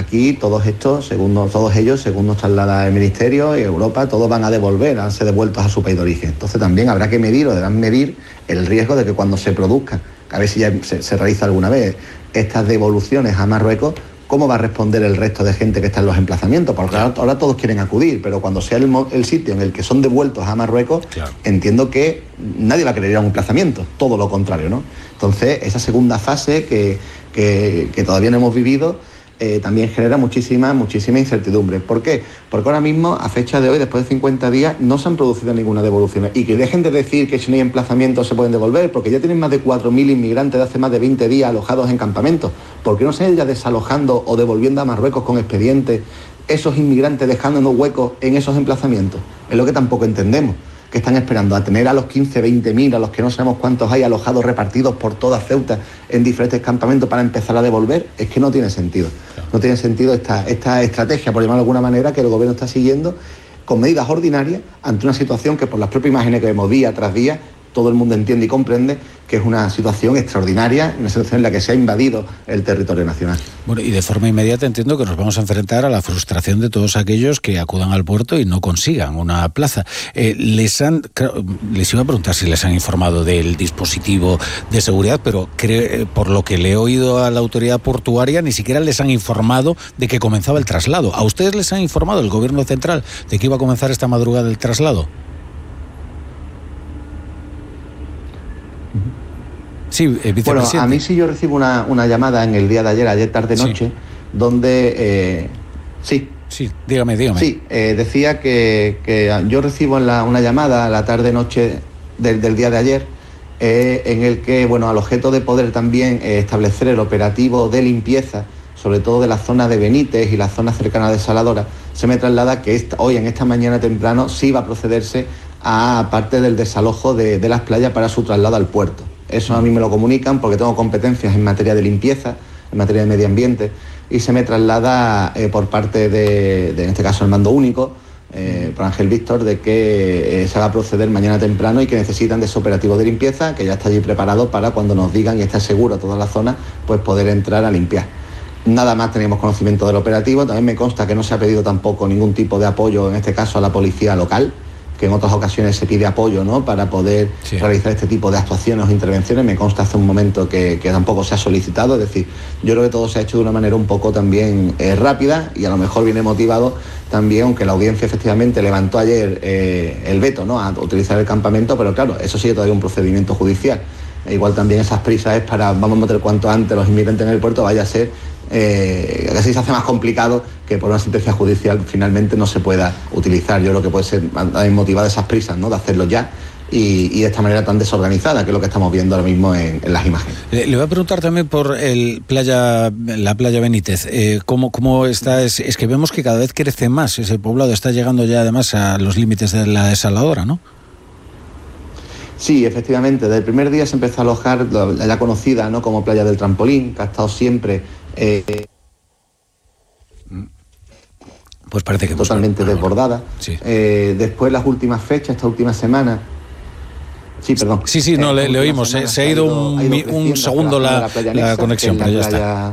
aquí todos ellos, según nos traslada el Ministerio y Europa, todos van a ser devueltos a su país de origen. Entonces también habrá que medir, o deberán medir, el riesgo de que cuando se produzcan, a ver si ya se realiza alguna vez, estas devoluciones a Marruecos, ¿cómo va a responder el resto de gente que está en los emplazamientos? Porque ahora todos quieren acudir, pero cuando sea el sitio en el que son devueltos a Marruecos, entiendo que nadie va a querer ir a un emplazamiento, todo lo contrario, ¿no? Entonces, esa segunda fase que todavía no hemos vivido, también genera muchísima incertidumbre. ¿Por qué? Porque ahora mismo, a fecha de hoy, después de 50 días, no se han producido ninguna devolución. Y que dejen de decir que si no hay emplazamientos se pueden devolver, porque ya tienen más de 4.000 inmigrantes de hace más de 20 días alojados en campamentos. ¿Por qué no se han ido ya desalojando o devolviendo a Marruecos con expedientes esos inmigrantes, dejándonos huecos en esos emplazamientos? Es lo que tampoco entendemos, que están esperando a tener a los 15, 20.000, a los que no sabemos cuántos hay alojados repartidos por toda Ceuta en diferentes campamentos para empezar a devolver. Es que no tiene sentido. No tiene sentido esta estrategia, por llamarlo de alguna manera, que el gobierno está siguiendo con medidas ordinarias ante una situación que, por las propias imágenes que vemos día tras día, todo el mundo entiende y comprende que es una situación extraordinaria, una situación en la que se ha invadido el territorio nacional. Bueno, y de forma inmediata entiendo que nos vamos a enfrentar a la frustración de todos aquellos que acudan al puerto y no consigan una plaza. Les iba a preguntar si les han informado del dispositivo de seguridad, pero por lo que le he oído a la autoridad portuaria, ni siquiera les han informado de que comenzaba el traslado. ¿A ustedes les han informado el gobierno central de que iba a comenzar esta madrugada el traslado? Sí, bueno, a mí sí yo recibo una llamada en el día de ayer tarde-noche, donde... Sí, dígame. Sí, decía que yo recibo una llamada a la tarde-noche del día de ayer, en el que, bueno, al objeto de poder también establecer el operativo de limpieza, sobre todo de la zona de Benítez y la zona cercana de Saladora, se me traslada que hoy, en esta mañana temprano, sí va a procederse a parte del desalojo de las playas para su traslado al puerto. Eso a mí me lo comunican porque tengo competencias en materia de limpieza, en materia de medio ambiente, y se me traslada por parte de, en este caso, el mando único, por Ángel Víctor, de que se va a proceder mañana temprano y que necesitan de ese operativo de limpieza, que ya está allí preparado para cuando nos digan y esté seguro toda la zona, pues poder entrar a limpiar. Nada más tenemos conocimiento del operativo. También me consta que no se ha pedido tampoco ningún tipo de apoyo, en este caso a la policía local, que en otras ocasiones se pide apoyo, ¿no?, para poder realizar este tipo de actuaciones o intervenciones. Me consta hace un momento que tampoco se ha solicitado. Es decir, yo creo que todo se ha hecho de una manera un poco también rápida, y a lo mejor viene motivado también, aunque la audiencia efectivamente levantó ayer el veto, ¿no?, a utilizar el campamento, pero claro, eso sigue todavía un procedimiento judicial. Igual también esas prisas es para, vamos a meter cuanto antes los inmigrantes en el puerto, vaya a ser así se hace más complicado que por una sentencia judicial finalmente no se pueda utilizar. Yo creo que puede ser motivada esas prisas, ¿no?, de hacerlo ya y de esta manera tan desorganizada, que es lo que estamos viendo ahora mismo en las imágenes. Le voy a preguntar también por la playa Benítez. ¿Cómo está? Es que vemos que cada vez crece más ese poblado, está llegando ya además a los límites de la desaladora, ¿no? Sí, efectivamente. Desde el primer día se empezó a alojar la conocida, ¿no?, como Playa del Trampolín, que ha estado siempre pues parece que totalmente desbordada. Sí. Después, las últimas fechas, esta última semana... Sí, perdón. Sí, no, le oímos. Se ha ido un segundo la conexión, pero ya está.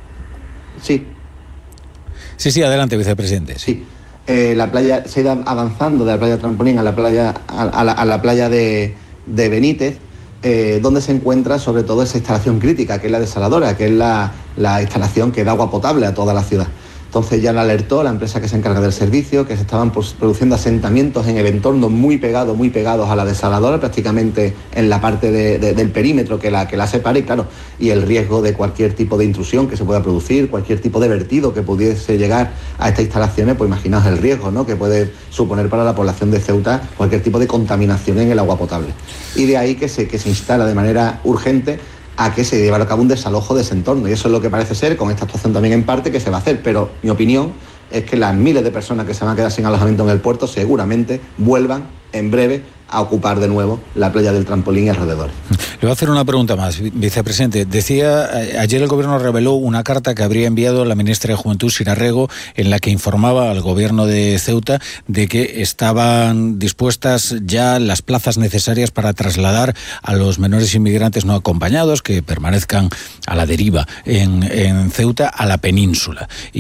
Sí, adelante, vicepresidente. Sí. La playa se ha ido avanzando de la playa Trampolín a la playa de Benítez, donde se encuentra sobre todo esa instalación crítica, que es la desaladora, que es la instalación que da agua potable a toda la ciudad. Entonces ya le alertó la empresa que se encarga del servicio que se estaban produciendo asentamientos en el entorno muy pegados a la desaladora, prácticamente en la parte del perímetro que la separa, y claro, y el riesgo de cualquier tipo de intrusión que se pueda producir, cualquier tipo de vertido que pudiese llegar a estas instalaciones, pues imaginaos el riesgo, ¿no?, que puede suponer para la población de Ceuta cualquier tipo de contaminación en el agua potable. Y de ahí que se instala de manera urgente a que se lleve a cabo un desalojo de ese entorno, y eso es lo que parece ser, con esta actuación también en parte, que se va a hacer. Pero mi opinión es que las miles de personas que se van a quedar sin alojamiento en el puerto seguramente vuelvan en breve a ocupar de nuevo la playa del Trampolín y alrededor. Le voy a hacer una pregunta más, vicepresidente. Decía, ayer el gobierno reveló una carta que habría enviado la ministra de Juventud, Sira Rego, en la que informaba al gobierno de Ceuta de que estaban dispuestas ya las plazas necesarias para trasladar a los menores inmigrantes no acompañados que permanezcan a la deriva en Ceuta a la península.